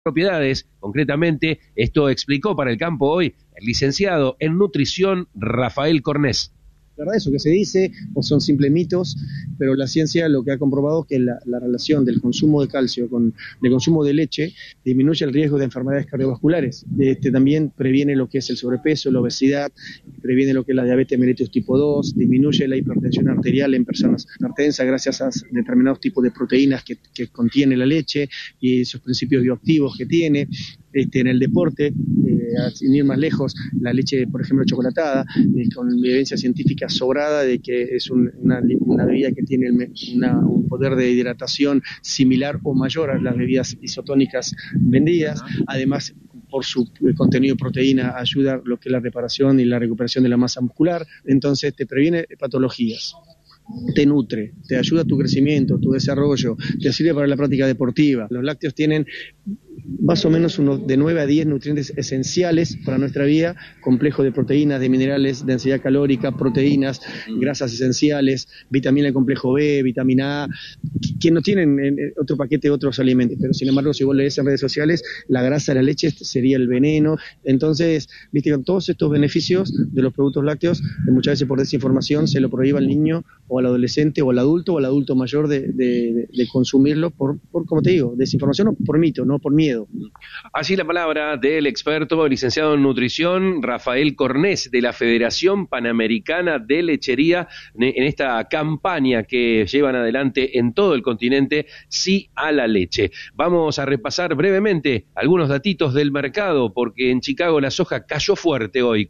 propiedades. Concretamente, esto explicó para El Campo Hoy el licenciado en nutrición Rafael Cornés. ¿Verdad? Eso que se dice o son simples mitos, pero la ciencia lo que ha comprobado es que la relación del consumo de calcio con el consumo de leche disminuye el riesgo de enfermedades cardiovasculares. También previene lo que es el sobrepeso, la obesidad, previene lo que es la diabetes mellitus tipo 2, disminuye la hipertensión arterial en personas hipertensas gracias a determinados tipos de proteínas que contiene la leche y esos principios bioactivos que tiene. En el deporte, sin ir más lejos, la leche, por ejemplo, chocolatada, con evidencia científica sobrada de que es una bebida que tiene un poder de hidratación similar o mayor a las bebidas isotónicas vendidas. Además, por su contenido de proteína, ayuda a lo que es la reparación y la recuperación de la masa muscular. Entonces, te previene patologías. Te nutre, te ayuda a tu crecimiento, tu desarrollo, te sirve para la práctica deportiva. Los lácteos tienen más o menos unos de 9 a 10 nutrientes esenciales para nuestra vida, complejo de proteínas, de minerales, densidad calórica, proteínas, grasas esenciales, vitamina del complejo B, vitamina A, que no tienen otro paquete de otros alimentos, pero sin embargo si vos lees en redes sociales, la grasa de la leche sería el veneno. Entonces, viste, con todos estos beneficios de los productos lácteos, muchas veces por desinformación se lo prohíbe al niño o al adolescente o al adulto mayor de consumirlo por, como te digo, desinformación o por mito, no por miedo. Así la palabra del experto licenciado en nutrición Rafael Cornés de la Federación Panamericana de Lechería en esta campaña que llevan adelante en todo el continente, Sí a la Leche. Vamos a repasar brevemente algunos datitos del mercado porque en Chicago la soja cayó fuerte hoy,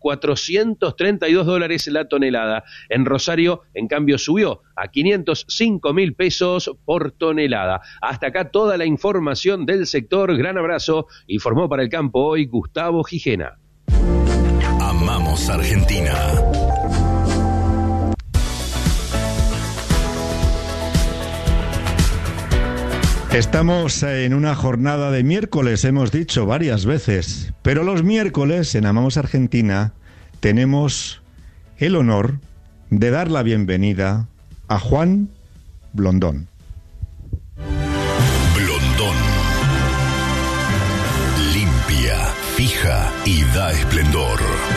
$432 la tonelada. En Rosario, en cambio, subió a 505.000 pesos por tonelada. Hasta acá toda la información del sector. Gran abrazo. Informó para El Campo Hoy Gustavo Gijena. Amamos Argentina. Estamos en una jornada de miércoles, hemos dicho varias veces, pero los miércoles en Amamos Argentina tenemos el honor de dar la bienvenida a Juan Blondón. Blondón. Limpia, fija y da esplendor.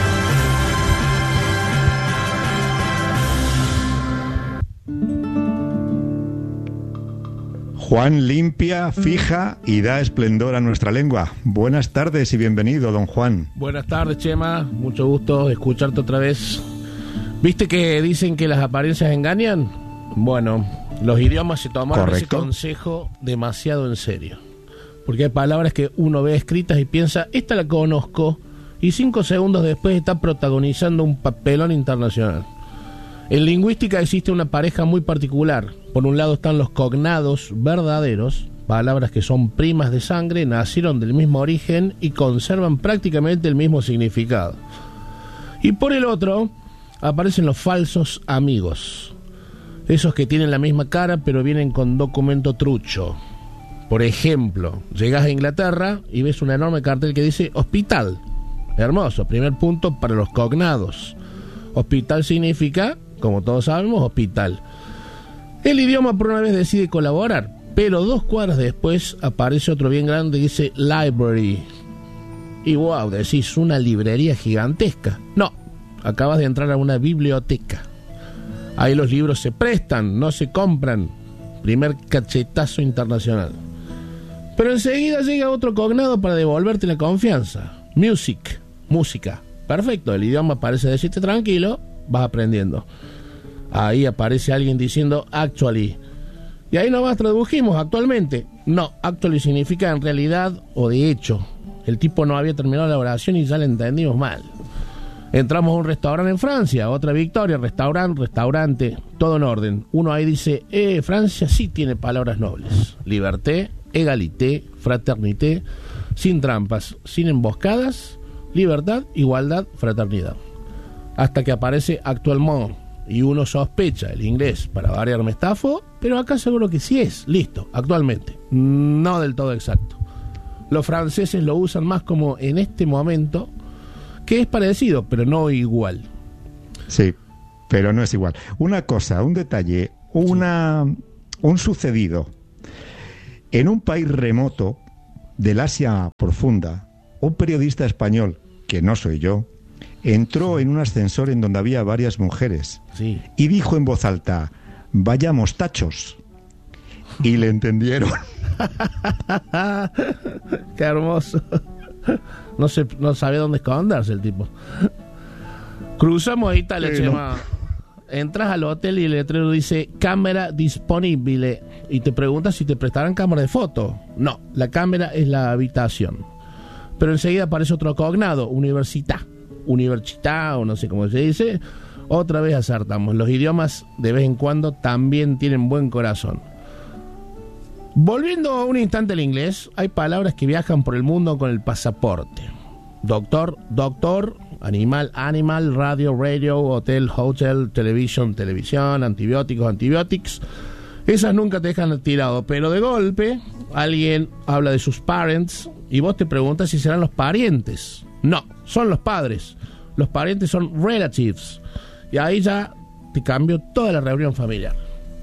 Juan limpia, fija y da esplendor a nuestra lengua. Buenas tardes y bienvenido, don Juan. Buenas tardes, Chema. Mucho gusto escucharte otra vez. ¿Viste que dicen que las apariencias engañan? Bueno, los idiomas se tomaron ese consejo demasiado en serio. Porque hay palabras que uno ve escritas y piensa, esta la conozco, y 5 segundos después está protagonizando un papelón internacional. En lingüística existe una pareja muy particular. Por un lado están los cognados verdaderos, palabras que son primas de sangre, nacieron del mismo origen y conservan prácticamente el mismo significado. Y por el otro aparecen los falsos amigos, esos que tienen la misma cara pero vienen con documento trucho. Por ejemplo, llegás a Inglaterra y ves un enorme cartel que dice hospital. Hermoso, primer punto para los cognados. Hospital significa, como todos sabemos, hospital. El idioma por una vez decide colaborar, pero 2 cuadras después aparece otro bien grande que dice library. Y wow, decís una librería gigantesca. No, acabas de entrar a una biblioteca. Ahí los libros se prestan, no se compran. Primer cachetazo internacional. Pero enseguida llega otro cognado para devolverte la confianza. Music, música. Perfecto, el idioma parece decirte tranquilo, vas aprendiendo. Ahí aparece alguien diciendo actually. Y ahí nomás tradujimos actualmente. No, actually significa en realidad o de hecho. El tipo no había terminado la oración y ya la entendimos mal. Entramos a un restaurante en Francia, otra victoria, restaurante, todo en orden. Uno ahí dice, Francia sí tiene palabras nobles. Liberté, égalité, fraternité, sin trampas, sin emboscadas, libertad, igualdad, fraternidad. Hasta que aparece actuellement. Y uno sospecha, el inglés, para variar me estafo, pero acá seguro que sí es, listo, actualmente. No del todo exacto. Los franceses lo usan más como en este momento, que es parecido, pero no igual. Sí, pero no es igual. Una cosa, un detalle, un sucedido. En un país remoto, del Asia profunda, un periodista español, que no soy yo, entró en un ascensor en donde había varias mujeres y dijo en voz alta: vayamos, tachos. Y le entendieron. Qué hermoso. No sabía dónde esconderse el tipo. Cruzamos a Italia, Chema. Entras al hotel y el letrero dice cámara disponible y te preguntas si te prestarán cámara de foto. No, la cámara es la habitación. Pero enseguida aparece otro cognado, università o no sé cómo se dice. Otra vez acertamos. Los idiomas de vez en cuando también tienen buen corazón. Volviendo un instante al inglés, hay palabras que viajan por el mundo con el pasaporte. Doctor, animal, radio, hotel, televisión, antibióticos. Esas nunca te dejan tirado, pero de golpe alguien habla de sus parents y vos te preguntas si serán los parientes. No, son los padres. Los parientes son relatives. Y ahí ya te cambió toda la reunión familiar.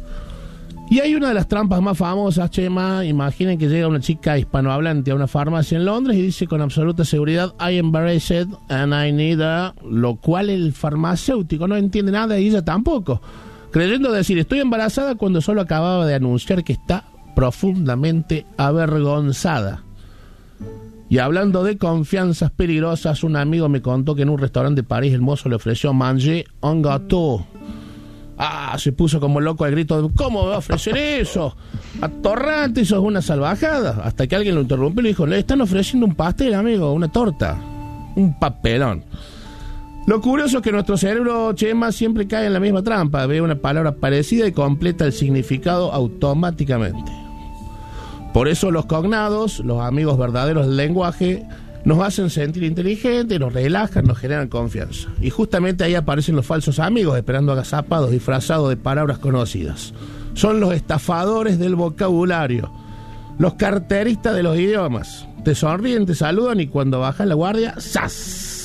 Y hay una de las trampas más famosas, Chema. Imaginen que llega una chica hispanohablante a una farmacia en Londres y dice con absoluta seguridad: I am embarrassed and I need a... Lo cual el farmacéutico no entiende nada y ella tampoco, creyendo decir estoy embarazada cuando solo acababa de anunciar que está profundamente avergonzada. Y hablando de confianzas peligrosas, un amigo me contó que en un restaurante de París el mozo le ofreció manger un gâteau. Se puso como loco al grito de ¿cómo me va a ofrecer eso? Atorrante, eso es una salvajada. Hasta que alguien lo interrumpió y le dijo: le están ofreciendo un pastel, amigo, una torta, un papelón. Lo curioso es que nuestro cerebro, Chema, siempre cae en la misma trampa. Ve una palabra parecida y completa el significado automáticamente. Por eso los cognados, los amigos verdaderos del lenguaje, nos hacen sentir inteligentes, nos relajan, nos generan confianza. Y justamente ahí aparecen los falsos amigos, esperando agazapados, disfrazados de palabras conocidas. Son los estafadores del vocabulario, los carteristas de los idiomas. Te sonríen, te saludan y cuando bajan la guardia, ¡zas!,